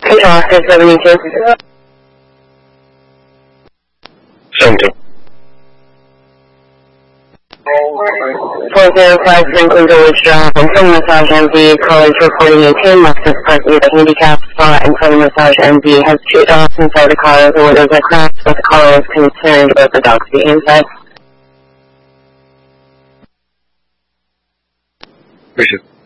Control 672. 70. 405 Franklin Village Drive, Film Massage MD, callers reporting a pain Lexus parked near the handicap spot in front of Massage MD has 2 dogs inside the car. The windows are cracked, but the caller is concerned about the dogs being inside. Richard.